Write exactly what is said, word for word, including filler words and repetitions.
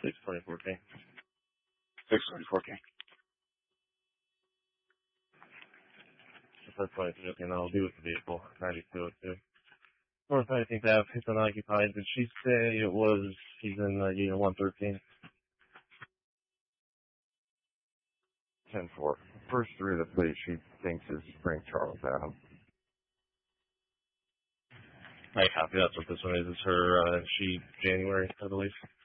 six twenty-four K. six twenty-four K. That's twenty-three, okay, now I'll be with the vehicle. ninety-two oh two. North nineteenth Ave, it's unoccupied. Did she say it was, he's in uh, unit one thirteen? ten four. First three of the plate she thinks is Frank Charles Adam. I copy, that's what this one is. It's her, uh, she, January, I believe.